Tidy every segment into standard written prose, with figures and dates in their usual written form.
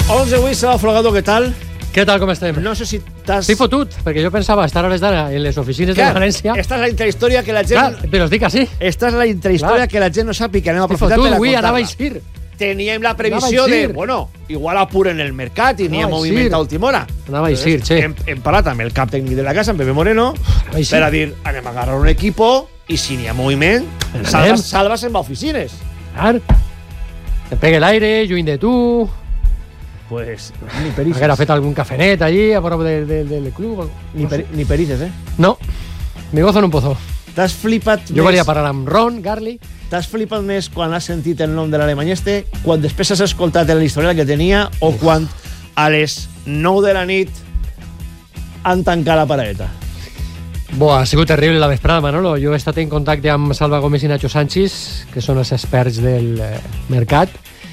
11-8, Sala Folgado, què tal? Què tal, com estem? No sé si t'has... Estic fotut, perquè jo pensava estar a hores d'ara en les oficines de València. Esta és la intrahistòria que la gent... Clar, però es dic així. Esta és la intrahistòria que la gent no sap i que anem a Estic aprofitar fotut, per a avui anava a contar-la. eixir. Teníem la previsió de, bueno, igual apuren el mercat i n'hi ha moviment a última hora. Anava a eixir, che. Hem parlat amb el cap tècnic de la casa, en Pepe Moreno, per a dir, anem a agarrar un equipo i si n'hi ha moviment, Salva se'n va a oficines. Clar. Te pegue l'aire, lluny de tu... Pues ni perices. Haguera fet algun cafenet allí, a prop del club. Ni perices, eh? No, me gozo en un pozo. T'has flipat Jo volia parlar amb Ron, Garli. T'has flipat més quan has sentit el nom de l'alemany este, quan després has escoltat l'historial que tenia, o quan a les 9 de la nit han tancat la paradeta? Ha sigut terrible la vesprada, Manolo. Jo he estat en contacte amb Salva Gómez i Nacho Sánchez, que són els experts del mercat,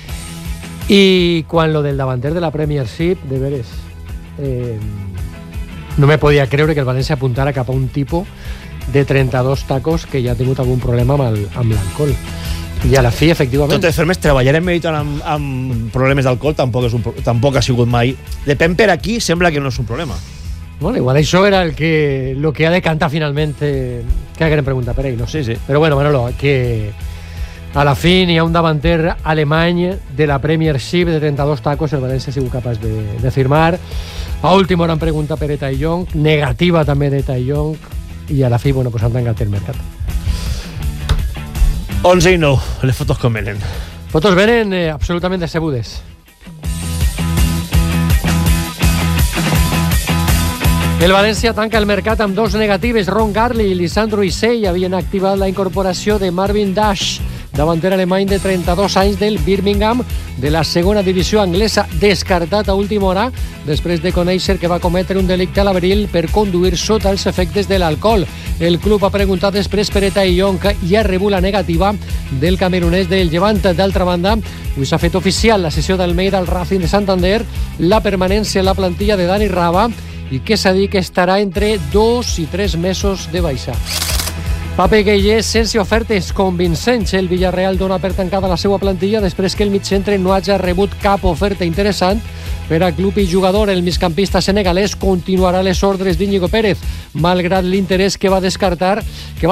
i quan lo del davanter de la Premiership, de veres, no me podia creure que el València apuntara cap a un tipus de 32 tacos que ja ha tingut algun problema amb l'alcohol. I a la fi, efectivament... Tot el més treballar en mèrit amb problemes d'alcohol tampoc ha sigut mai. Depèn per aquí, sembla que no és un problema. Bueno, igual això era el que ha decantat finalment que hagueren preguntat per ell, no sé. Sí. Però bueno, Manolo, que a la fi hi ha un davanter alemany de la Premiership de 32 tacos, el València ha sigut capaç de firmar. A última hora han preguntat per Tai Young, negativa també de Tai Young, i a la fi, bueno, pues han tancat el mercat. 11-9, les fotos com venen. Fotos venen absolutament decebudes. El València tanca el mercat amb dos negatives. Ron Garli i Lisandro Isei havien activat la incorporació de Marvin Dash, davanter alemany de 32 anys del Birmingham, de la segona divisió anglesa, descartat a última hora després de conèixer que va cometre un delicte a l'abril per conduir sota els efectes de l'alcohol. El club ha preguntat després per Tai Young i ha rebut la negativa del camerunès del Llevant. D'altra banda, avui s'ha fet oficial la cessió d'Almeida al Racing de Santander, la permanència en la plantilla de Dani Raba i que s'ha dit que estarà entre 2 i 3 mesos de baixa. Pape Gueye, sense ofertes convincents, el Villarreal dona per tancada la seva plantilla després que el migcentre no hagi rebut cap oferta interessant per a club i jugador. El migcampista senegalès continuarà les ordres d'Íñigo Pérez, malgrat l'interès que va despertar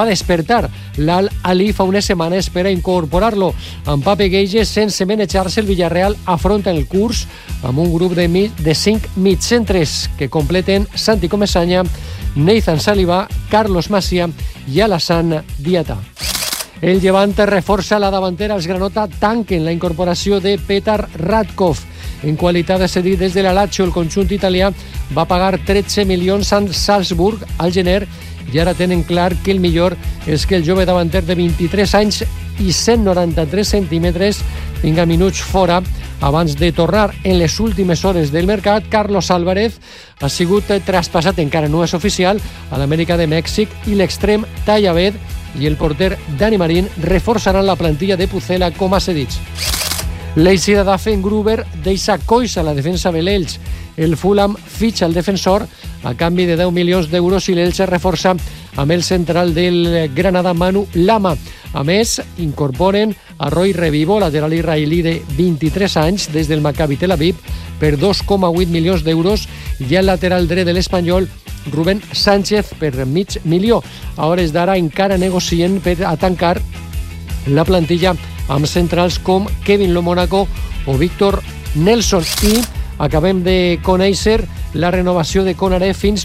l'Al Ali fa unes setmanes per a incorporar-lo. Amb Pape Gueye sense manejar-se, el Villarreal afronta el curs amb un grup de 5 migcentres que completen Santi Comesaña, Nathan Saliba, Carlos Masia i Alassane Diatta. El Llevant reforça la davantera. Els Granota tanquen la incorporació de Petar Radkov. En qualitat de cedit des de la Lazio, el conjunt italià va pagar 13 milions a Salzburg al gener i ara tenen clar que el millor és que el jove davanter de 23 anys i 193 centímetres tinga minuts fora abans de tornar. En les últimes hores del mercat, Carlos Álvarez ha sigut traspassat, encara no és oficial, a l'Amèrica de Mèxic, i l'extrem Tallaved i el porter Dani Marín reforçaran la plantilla de Pucela com a cedits. L'eixida d'Affengruber deixa coixa la defensa de l'Elx. El Fulham fitxa el defensor a canvi de 10 milions d'euros i l'Elx es reforça amb el central del Granada, Manu Lama. A més, incorporen a Roy Revivo, lateral israelí de 23 anys, des del Maccabi Tel Aviv, per 2,8 milions d'euros, i el lateral dret de l'Espanyol, Rubén Sánchez, per mig milió. A hores d'ara encara negocien per a tancar la plantilla amb centrals com Kevin Lomónaco o Víctor Nelson. I acabem de conèixer la renovació de Konaré fins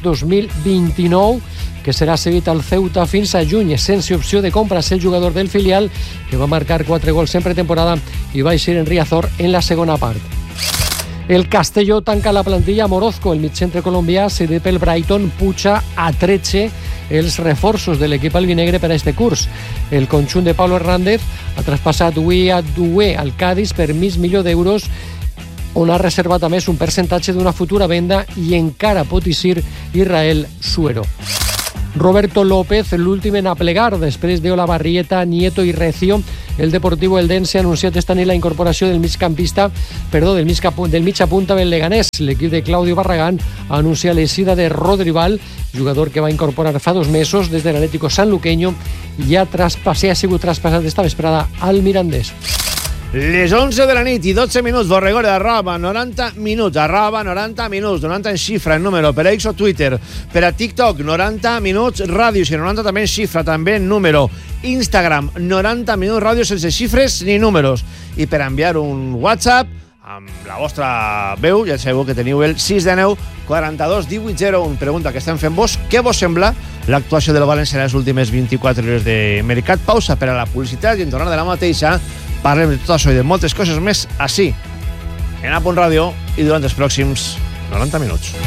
2029, que serà cedit al Ceuta fins a juny, sense opció de compra. És el jugador del filial que va marcar 4 gols en pretemporada i va eixir en Riazor en la segona part. El Castelló tanca la plantilla. Morozco, el migcentre colombià, cedit pel Brighton, puja a 13 els reforços de l'equip albinegre per a este curs. El conjunt de Pablo Hernández ha traspassat avui a Doué al Cádiz per mig milió d'euros, on ha reservat a més un percentatge d'una futura venda, i encara pot eixir Israel Suero. Roberto López, l'últim en aplegar després de Olavarrieta, Nieto i Recio. El Deportivo Eldense ha anunciat esta nit la incorporació del mitja punta del Leganés. L'equip de Claudio Barragán ha anunciat l'eixida de Rodrival, jugador que va incorporar fa 2 mesos des de l'Atlético Sanluqueño i ha sigut traspassat esta vesprada al Mirandés. Les 11 de la nit i 12 minuts, Borregore, arroba 90 minuts, 90 en xifra, en número, per X o Twitter, per a TikTok, 90 minuts ràdio, si 90 també en xifra, també en número, Instagram, 90 minuts ràdio sense xifres ni números, i per enviar un WhatsApp amb la vostra veu, ja sabeu que teniu el 619 42 18 01. Pregunta que estem fent vos, què vos sembla l'actuació del València en les últimes 24 hores de mercat? Pausa per a la publicitat i en tornar de la mateixa parlem de tot això i de moltes coses més així, en A Punt Ràdio, i durant els pròxims 90 minuts.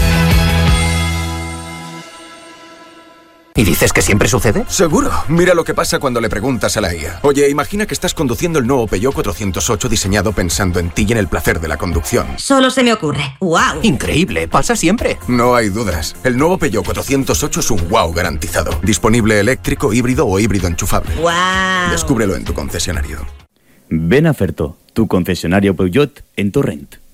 ¿Y dices que siempre sucede? Seguro. Mira lo que pasa cuando le preguntas a la IA. Oye, imagina que estás conduciendo el nuevo Peugeot 408 diseñado pensando en ti y en el placer de la conducción. Solo se me ocurre. ¡Wow! Increíble, pasa siempre. No hay dudas. El nuevo Peugeot 408 es un wow garantizado. Disponible eléctrico, híbrido o híbrido enchufable. ¡Wow! Descúbrelo en tu concesionario. Ven a Ferto, tu concesionario Peugeot en Torrent.